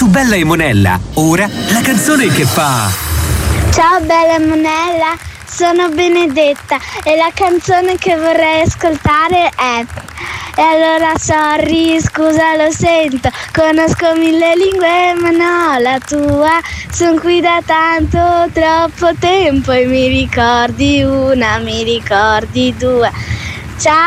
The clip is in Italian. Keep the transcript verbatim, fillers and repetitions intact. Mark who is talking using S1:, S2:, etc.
S1: su Bella e Monella. Ora la canzone che fa...
S2: Ciao Bella e Monella, sono Benedetta e la canzone che vorrei ascoltare è... E allora sorry, scusa, lo sento, conosco mille lingue ma no la tua, son qui da tanto, troppo tempo e mi ricordi una, mi ricordi due. Ciao.